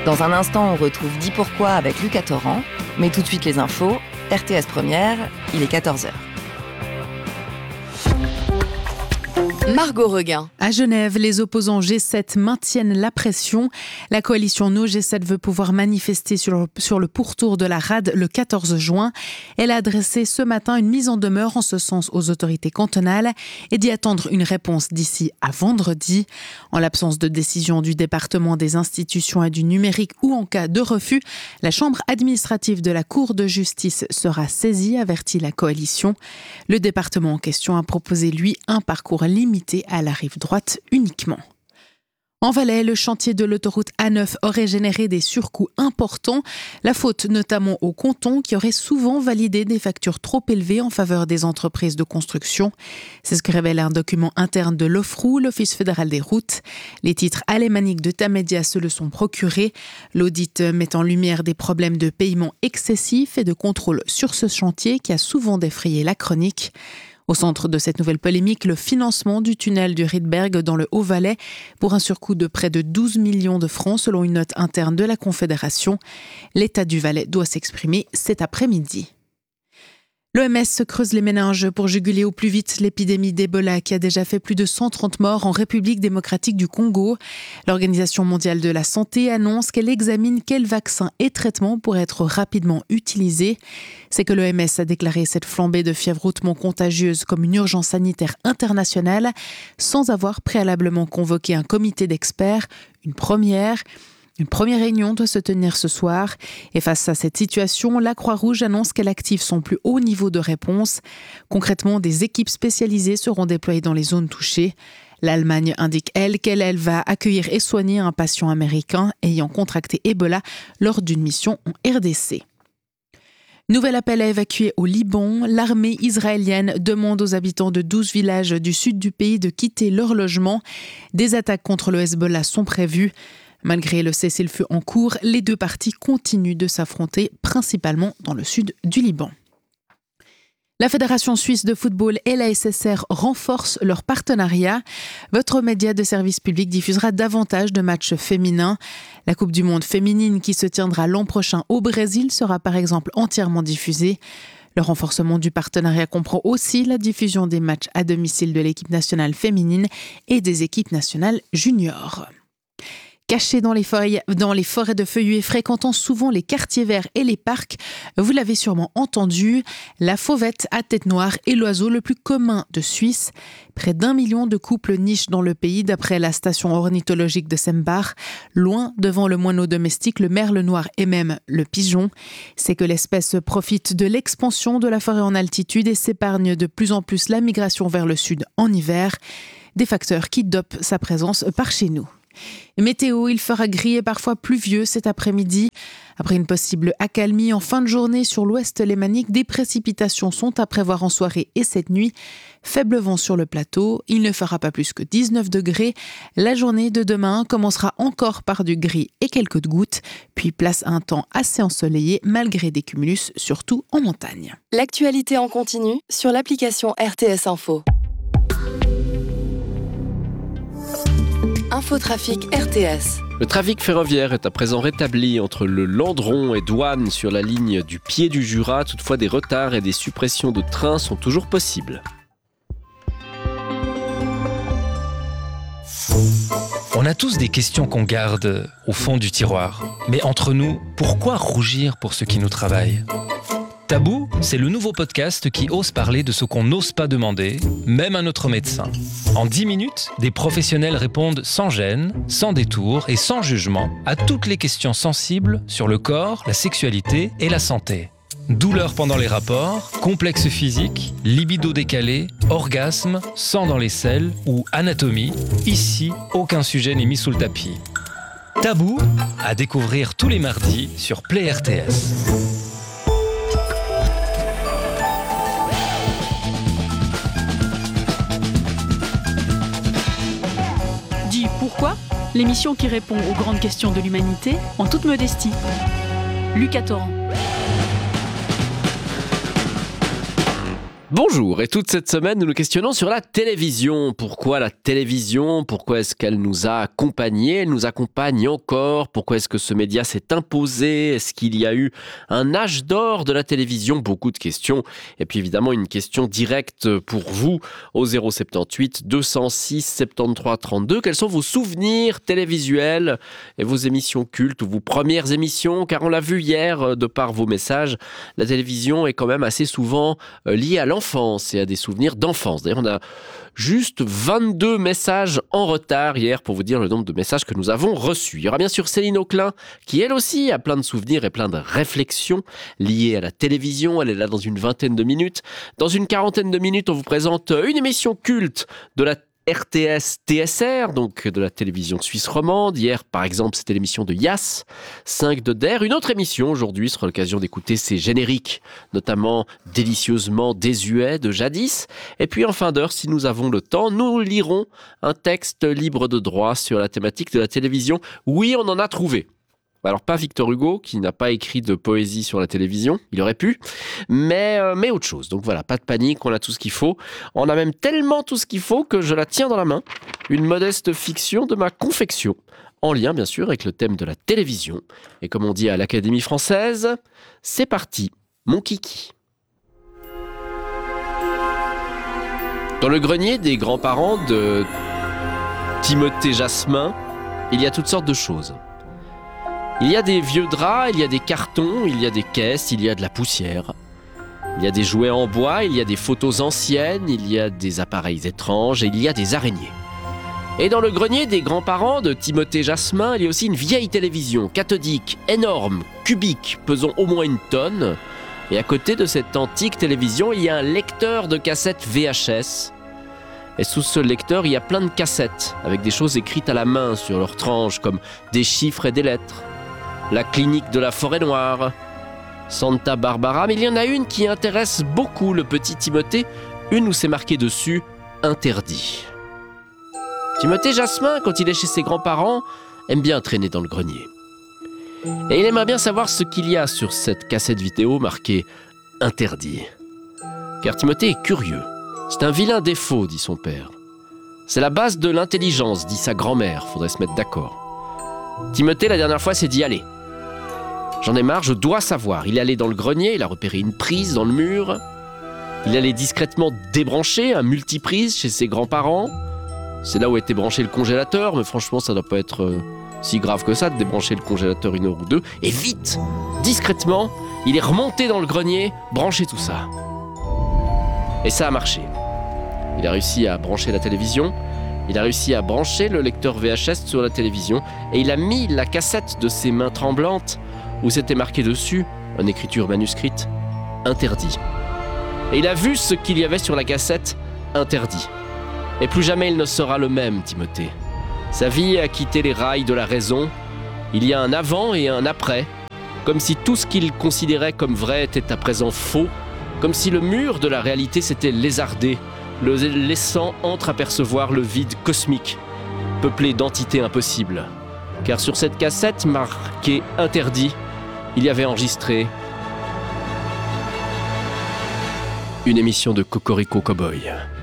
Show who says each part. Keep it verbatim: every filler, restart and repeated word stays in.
Speaker 1: Dans un instant, on retrouve Dis pourquoi avec Lucas Torrent, mais tout de suite les infos, R T S Première, il est quatorze heures.
Speaker 2: Margot Reguin.
Speaker 3: À Genève, les opposants G sept maintiennent la pression. La coalition No G sept veut pouvoir manifester sur, sur le pourtour de la rade le quatorze juin. Elle a adressé ce matin une mise en demeure en ce sens aux autorités cantonales et dit attendre une réponse d'ici à vendredi. En l'absence de décision du département des institutions et du numérique ou en cas de refus, la chambre administrative de la Cour de justice sera saisie, avertit la coalition. Le département en question a proposé, lui, un parcours limité à la rive droite uniquement. En Valais, le chantier de l'autoroute A neuf aurait généré des surcoûts importants, la faute notamment au canton qui aurait souvent validé des factures trop élevées en faveur des entreprises de construction. C'est ce que révèle un document interne de l'O F R O U, l'Office fédéral des routes. Les titres alémaniques de Tamedia se le sont procurés. L'audit met en lumière des problèmes de paiement excessif et de contrôle sur ce chantier qui a souvent défrayé la chronique. Au centre de cette nouvelle polémique, le financement du tunnel du Riedberg dans le Haut-Valais pour un surcoût de près de douze millions de francs selon une note interne de la Confédération. L'État du Valais doit s'exprimer cet après-midi. L'O M S se creuse les méninges pour juguler au plus vite l'épidémie d'Ebola qui a déjà fait plus de cent trente morts en République démocratique du Congo. L'Organisation mondiale de la santé annonce qu'elle examine quels vaccins et traitements pourraient être rapidement utilisés. C'est que l'O M S a déclaré cette flambée de fièvre hautement contagieuse comme une urgence sanitaire internationale sans avoir préalablement convoqué un comité d'experts, une première. Une première réunion doit se tenir ce soir et face à cette situation, la Croix-Rouge annonce qu'elle active son plus haut niveau de réponse. Concrètement, des équipes spécialisées seront déployées dans les zones touchées. L'Allemagne indique, elle, qu'elle elle va accueillir et soigner un patient américain ayant contracté Ebola lors d'une mission en R D C. Nouvel appel à évacuer au Liban. L'armée israélienne demande aux habitants de douze villages du sud du pays de quitter leur logement. Des attaques contre le Hezbollah sont prévues. Malgré le cessez-le-feu en cours, les deux parties continuent de s'affronter, principalement dans le sud du Liban. La Fédération suisse de football et la S S R renforcent leur partenariat. Votre média de service public diffusera davantage de matchs féminins. La Coupe du monde féminine qui se tiendra l'an prochain au Brésil sera par exemple entièrement diffusée. Le renforcement du partenariat comprend aussi la diffusion des matchs à domicile de l'équipe nationale féminine et des équipes nationales juniors. Caché dans les, feuilles, dans les forêts de feuillus et fréquentant souvent les quartiers verts et les parcs, vous l'avez sûrement entendu, la fauvette à tête noire est l'oiseau le plus commun de Suisse. Près d'un million de couples nichent dans le pays d'après la station ornithologique de Sembach, loin devant le moineau domestique, le merle noir et même le pigeon. C'est que l'espèce profite de l'expansion de la forêt en altitude et s'épargne de plus en plus la migration vers le sud en hiver, des facteurs qui dopent sa présence par chez nous. Météo, il fera gris et parfois pluvieux cet après-midi. Après une possible accalmie en fin de journée sur l'ouest lémanique, des précipitations sont à prévoir en soirée et cette nuit. Faible vent sur le plateau, il ne fera pas plus que dix-neuf degrés. La journée de demain commencera encore par du gris et quelques gouttes, puis place à un temps assez ensoleillé malgré des cumulus, surtout en montagne.
Speaker 2: L'actualité en continu sur l'application R T S Info. Infotrafic R T S.
Speaker 4: Le trafic ferroviaire est à présent rétabli entre le Landron et Douane sur la ligne du Pied du Jura. Toutefois, des retards et des suppressions de trains sont toujours possibles.
Speaker 5: On a tous des questions qu'on garde au fond du tiroir. Mais entre nous, pourquoi rougir pour ceux qui nous travaillent ? Tabou, c'est le nouveau podcast qui ose parler de ce qu'on n'ose pas demander, même à notre médecin. En dix minutes, des professionnels répondent sans gêne, sans détour et sans jugement à toutes les questions sensibles sur le corps, la sexualité et la santé. Douleurs pendant les rapports, complexes physiques, libido décalé, orgasme, sang dans les selles ou anatomie, ici, aucun sujet n'est mis sous le tapis. Tabou, à découvrir tous les mardis sur Play R T S.
Speaker 6: Pourquoi ? L'émission qui répond aux grandes questions de l'humanité en toute modestie. Lucas Torrent.
Speaker 4: Bonjour, et toute cette semaine, nous nous questionnons sur la télévision. Pourquoi la télévision ? Pourquoi est-ce qu'elle nous a accompagnés ? Elle nous accompagne encore. Pourquoi est-ce que ce média s'est imposé ? Est-ce qu'il y a eu un âge d'or de la télévision ? Beaucoup de questions. Et puis évidemment, une question directe pour vous au zéro soixante-dix-huit deux cent six soixante-treize trente-deux. Quels sont vos souvenirs télévisuels et vos émissions cultes ou vos premières émissions ? Car on l'a vu hier, de par vos messages, la télévision est quand même assez souvent liée à l'enfance. et à des souvenirs d'enfance. D'ailleurs, on a juste vingt-deux messages en retard hier pour vous dire le nombre de messages que nous avons reçus. Il y aura bien sûr Céline Auclin qui, elle aussi, a plein de souvenirs et plein de réflexions liées à la télévision. Elle est là dans une vingtaine de minutes. Dans une quarantaine de minutes, on vous présente une émission culte de la R T S T S R, donc de la télévision suisse romande. Hier, par exemple, c'était l'émission de Yass, cinq de D E R. Une autre émission aujourd'hui sera l'occasion d'écouter ses génériques, notamment Délicieusement désuets de Jadis. Et puis en fin d'heure, si nous avons le temps, nous lirons un texte libre de droit sur la thématique de la télévision. Oui, on en a trouvé. Alors pas Victor Hugo, qui n'a pas écrit de poésie sur la télévision, il aurait pu, mais, euh, mais autre chose. Donc voilà, pas de panique, on a tout ce qu'il faut. On a même tellement tout ce qu'il faut que je la tiens dans la main. Une modeste fiction de ma confection, en lien bien sûr avec le thème de la télévision. Et comme on dit à l'Académie française, c'est parti, mon kiki. Dans le grenier des grands-parents de Timothée Jasmin, il y a toutes sortes de choses. Il y a des vieux draps, il y a des cartons, il y a des caisses, il y a de la poussière. Il y a des jouets en bois, il y a des photos anciennes, il y a des appareils étranges et il y a des araignées. Et dans le grenier des grands-parents de Timothée Jasmin, il y a aussi une vieille télévision cathodique, énorme, cubique, pesant au moins une tonne. Et à côté de cette antique télévision, il y a un lecteur de cassettes V H S. Et sous ce lecteur, il y a plein de cassettes avec des choses écrites à la main sur leurs tranches, comme des chiffres et des lettres. La clinique de la forêt noire, Santa Barbara, mais il y en a une qui intéresse beaucoup le petit Timothée, une où c'est marqué dessus « Interdit ». Timothée Jasmin, quand il est chez ses grands-parents, aime bien traîner dans le grenier. Et il aimerait bien savoir ce qu'il y a sur cette cassette vidéo marquée « Interdit ». Car Timothée est curieux. C'est un vilain défaut, dit son père. C'est la base de l'intelligence, dit sa grand-mère, faudrait se mettre d'accord. Timothée, la dernière fois, s'est dit « Allez ». J'en ai marre, je dois savoir. Il est allé dans le grenier, il a repéré une prise dans le mur. Il allait discrètement débrancher un multiprise chez ses grands-parents. C'est là où était branché le congélateur, mais franchement, ça ne doit pas être euh, si grave que ça de débrancher le congélateur une heure ou deux. Et vite, discrètement, il est remonté dans le grenier, branché tout ça. Et ça a marché. Il a réussi à brancher la télévision. Il a réussi à brancher le lecteur V H S sur la télévision. Et il a mis la cassette de ses mains tremblantes où c'était marqué dessus, en écriture manuscrite, « Interdit ». Et il a vu ce qu'il y avait sur la cassette, « Interdit ». Et plus jamais il ne sera le même, Timothée. Sa vie a quitté les rails de la raison. Il y a un avant et un après, comme si tout ce qu'il considérait comme vrai était à présent faux, comme si le mur de la réalité s'était lézardé, le laissant entreapercevoir le vide cosmique, peuplé d'entités impossibles. Car sur cette cassette marquée « Interdit », il y avait enregistré une émission de Cocorico Cowboy.